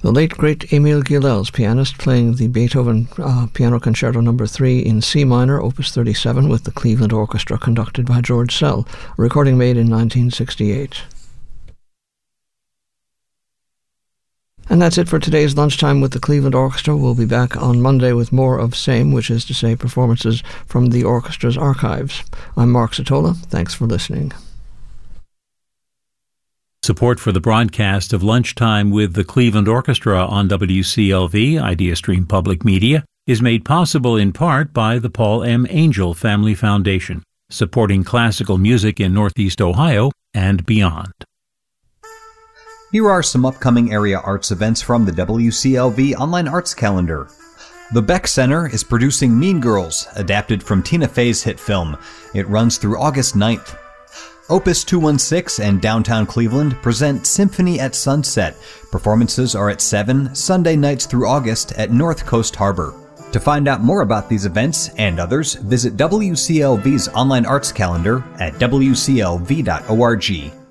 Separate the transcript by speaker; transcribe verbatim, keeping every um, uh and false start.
Speaker 1: The late, great Émile Guilels, pianist, playing the Beethoven uh, Piano Concerto Number three in C minor, Opus thirty-seven, with the Cleveland Orchestra, conducted by George Szell, a recording made in nineteen sixty-eight. And that's it for today's Lunchtime with the Cleveland Orchestra. We'll be back on Monday with more of same, which is to say performances from the orchestra's archives. I'm Mark Satola. Thanks for listening.
Speaker 2: Support for the broadcast of Lunchtime with the Cleveland Orchestra on W C L V, IdeaStream Public Media, is made possible in part by the Paul M. Angel Family Foundation, supporting classical music in Northeast Ohio and beyond.
Speaker 3: Here are some upcoming area arts events from the W C L V Online Arts Calendar. The Beck Center is producing Mean Girls, adapted from Tina Fey's hit film. It runs through August ninth. Opus two one six and Downtown Cleveland present Symphony at Sunset. Performances are at seven, Sunday nights through August at North Coast Harbor. To find out more about these events and others, visit W C L V's online arts calendar at W C L V dot org.